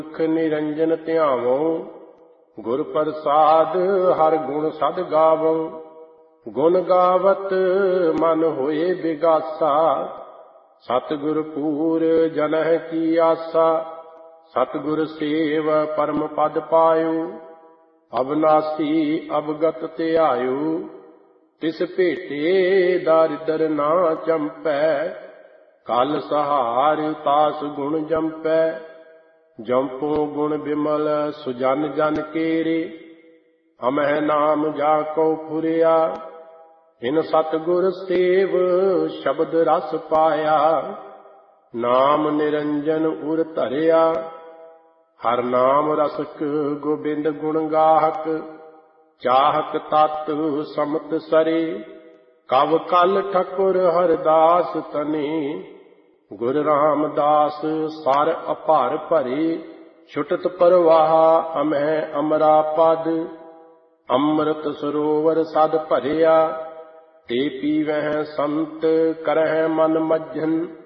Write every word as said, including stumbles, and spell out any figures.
मुख निरंजन ध्यावो गुर प्रसाद हर गुण सद गावो। गुण गावत मन होए बिगासा सतगुर पूर जनह की आसा। सतगुर सेव परम पद पायो अविनाशी अवगत ध्यायो। तिस भेटे दारिद्र ना चंपै कल सहार तास गुण जंपै। जंपो गुण बिमल सुजन जन केरे अमह नाम जाको फुरिया। इन सतगुर सेव शब्द रस पाया नाम निरंजन उर धरिया। हर नाम रसक गोबिंद गुण गाहक चाहक तत् समत सरे। कव कल ठकुर हरदास तने गुर रामदास सार अपार भरे। छुटत परवाह अमह अमरा पद अमृत सरोवर सद भरिया। ते पीवह संत करह मन मज्जन